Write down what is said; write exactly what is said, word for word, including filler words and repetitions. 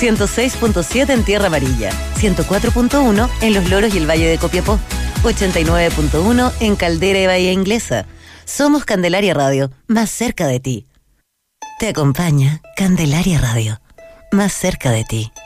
ciento seis punto siete en Tierra Amarilla, ciento cuatro punto uno en Los Loros y el Valle de Copiapó, ochenta y nueve punto uno en Caldera y Bahía Inglesa. Somos Candelaria Radio, más cerca de ti. Te acompaña Candelaria Radio, más cerca de ti.